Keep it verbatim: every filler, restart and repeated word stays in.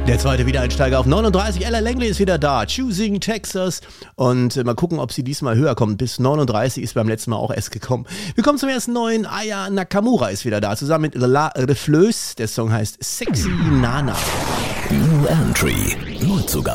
Der zweite Wiedereinsteiger auf neununddreißig. Ella Langley ist wieder da. Choosing Texas. Und äh, mal gucken, ob sie diesmal höher kommt. Bis neununddreißig ist beim letzten Mal auch erst gekommen. Wir kommen zum ersten neuen. Aya Nakamura ist wieder da. Zusammen mit La Refleuse. Der Song heißt Sexy Nana. New Entry. Neuzugang.